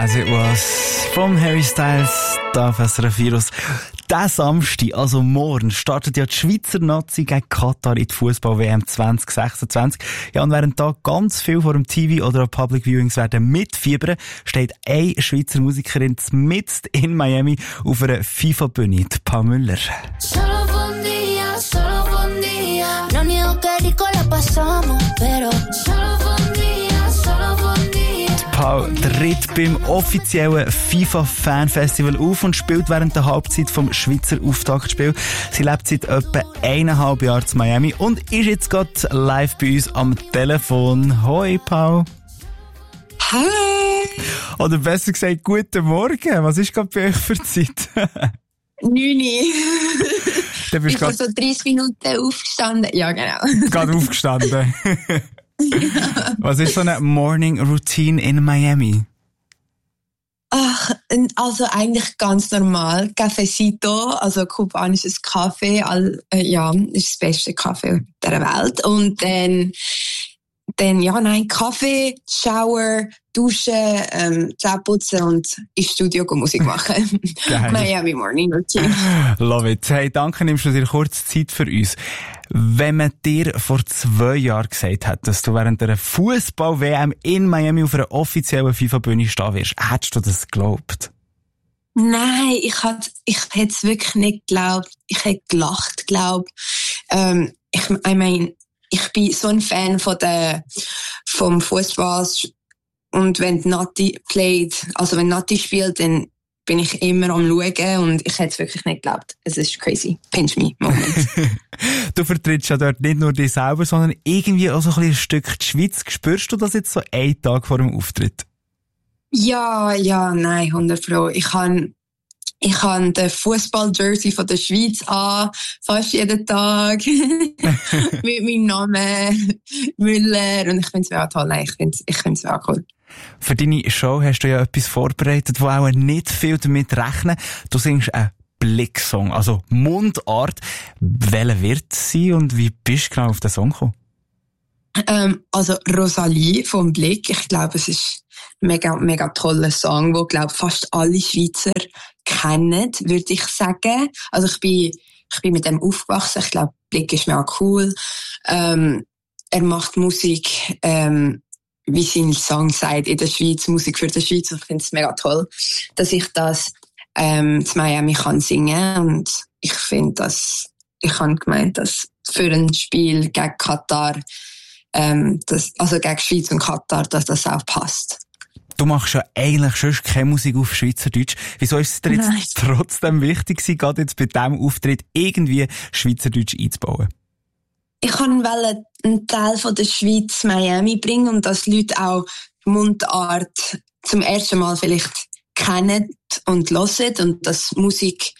As It Was vom Harry Styles, da auf SRF Virus. Diesen Samstag, also morgen, startet ja die Schweizer Nazi gegen Katar in die Fußball-WM 2026. Ja, und während da ganz viel vor dem TV oder an Public Viewings werden mitfiebern, steht eine Schweizer Musikerin mitten in Miami auf einer FIFA-Bühne, die Pau Müller. Solo fue un día, no niego que rico la pasamos, pero solo fue un día, solo fue un día. Pau tritt beim offiziellen FIFA-Fan-Festival auf und spielt während der Halbzeit vom Schweizer Auftaktspiel. Sie lebt seit etwa 1,5 Jahren in Miami und ist jetzt gerade live bei uns am Telefon. Hoi, Pau. Hallo. Oder besser gesagt, guten Morgen. Was ist gerade bei euch für Zeit? 9 Du bist ich bin so 30 Minuten aufgestanden. Ja, genau. gerade aufgestanden. Was ist so eine Morning Routine in Miami? Ach, also eigentlich ganz normal. Cafecito, also kubanisches Kaffee, ist das beste Kaffee der Welt. Und dann Kaffee, Shower, Duschen, Zähne putzen und ins Studio Musik machen. Geil. Miami Morning Routine. Love it. Hey, danke, nimmst du dir kurz Zeit für uns. Wenn man dir vor 2 Jahren gesagt hat, dass du während einer Fußball-WM in Miami auf einer offiziellen FIFA-Bühne stehen wirst, hättest du das geglaubt? Nein, ich hätte es wirklich nicht geglaubt. Ich hätte gelacht, glaub. Ich bin so ein Fan vom Fußball. Und wenn Nati playt, also wenn Nati spielt, dann bin ich immer am Schauen und ich hätte es wirklich nicht geglaubt. Es ist crazy. Pinch me, Moment. Du vertrittst ja dort nicht nur dich selber, sondern irgendwie auch so ein Stück die Schweiz. Spürst du das jetzt so einen Tag vor dem Auftritt? Ja, nein, 100%. Ich habe den Fußball-Jersey von der Schweiz an, fast jeden Tag. Mit meinem Namen Müller. Und ich finde es mega toll. Nein, ich finde es mega cool. Für deine Show hast du ja etwas vorbereitet, wo auch nicht viel damit rechnen. Du singst einen Blick-Song, also Mundart. Welcher wird es sein und wie bist du genau auf den Song gekommen? Also Rosalie vom Blick. Ich glaube, es ist ein mega, mega toller Song, wo, glaube fast alle Schweizer kennen, würde ich sagen. Also ich bin mit dem aufgewachsen. Ich glaube, Blick ist mega cool. Er macht Musik, wie sein Song sagt, in der Schweiz, Musik für die Schweiz. Ich finde es mega toll, dass ich das in Miami kann singen. Und ich finde, ich habe gemeint, dass für ein Spiel gegen Katar, also gegen Schweiz und Katar, dass das auch passt. Du machst ja eigentlich schon keine Musik auf Schweizerdeutsch. Wieso ist es dir jetzt trotzdem wichtig gewesen, gerade jetzt bei diesem Auftritt irgendwie Schweizerdeutsch einzubauen? Ich wollte einen Teil von der Schweiz Miami bringen und dass Leute auch die Mundart zum ersten Mal vielleicht kennen und hören und dass Musik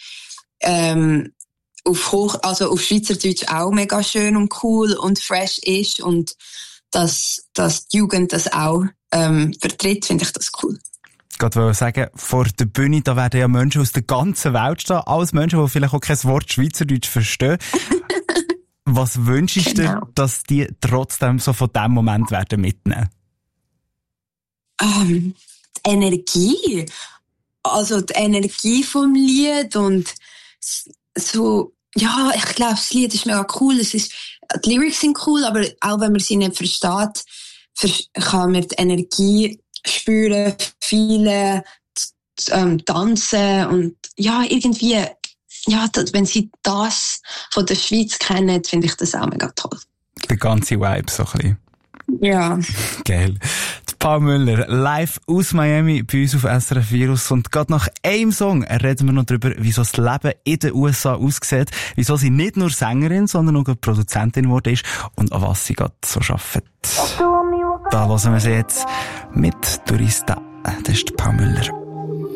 auf Schweizerdeutsch auch mega schön und cool und fresh ist und dass die Jugend das auch vertritt, finde ich das cool. Ich wollte sagen, vor der Bühne, da werden ja Menschen aus der ganzen Welt stehen, alles Menschen, die vielleicht auch kein Wort Schweizerdeutsch verstehen. Was wünschst du dir, dass die trotzdem so von diesem Moment werden mitnehmen? Die Energie. Also die Energie vom Lied und so, ja, ich glaube, das Lied ist mega cool. Die Lyrics sind cool, aber auch wenn man sie nicht versteht, kann man die Energie spüren, fühlen, tanzen und ja, irgendwie, ja, wenn sie das von der Schweiz kennen, finde ich das auch mega toll. Der ganze Vibe so ein bisschen. Ja. Geil. Die Pau Müller, live aus Miami bei uns auf SRF Virus. Und gerade nach einem Song reden wir noch darüber, wieso das Leben in den USA aussieht, wieso sie nicht nur Sängerin, sondern auch Produzentin geworden ist und an was sie gerade so arbeitet. Da hören wir sie jetzt mit Turista. Das ist die Pau Müller.